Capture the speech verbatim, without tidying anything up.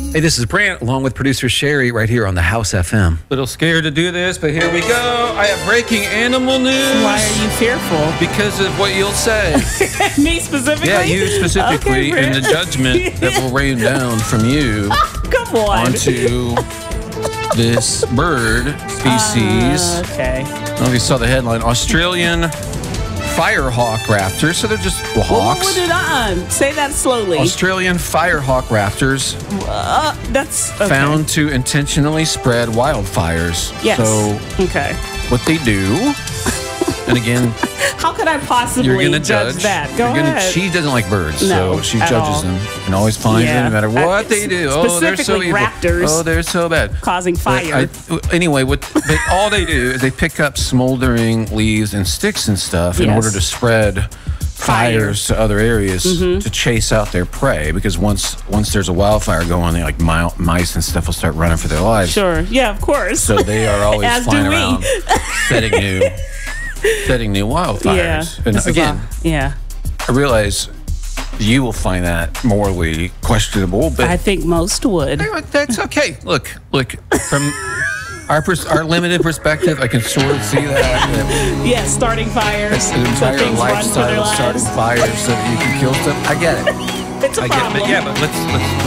Hey, this is Brant, along with producer Sherry, right here on the House F M. Little scared to do this, but here we go. I have breaking animal news. Why are you fearful? Because of what you'll say. Me specifically? Yeah, you specifically, Okay, and the judgment that will rain down from you Come on. onto this bird species. Uh, okay. I don't know if you saw the headline. Australian firehawk raptors. So they're just well, hawks. What did I say that slowly? Australian firehawk raptors Uh, that's okay. found to intentionally spread wildfires. Yes. So okay. what they do, and again, How could I possibly you're going to judge, judge that? Go you're gonna- ahead. She doesn't like birds, No, so she at judges all. them and always finds Yeah. them no matter what Uh, they do. Oh, they're so specifically evil. raptors. Oh, they're so bad. Causing But fire. I, anyway, what they, all they do is they pick up smoldering leaves and sticks and stuff in Yes. order to spread fires to other areas Mm-hmm. to chase out their prey. Because once once there's a wildfire going, they like mi- mice and stuff will start running for their lives. Sure. Yeah, of course. So they are always As do flying we. around, setting new, setting new wildfires. yeah. And This is again, a- yeah. I realize you will find that morally questionable, but I think most would. that's okay. Look, look from our pers- our limited perspective, I can sort of see that. that Yeah, starting fires. an so entire things run for their lifestyle of starting lives. fires so that you can kill stuff. I get it. It's a I get problem. it. But yeah, but let's let's.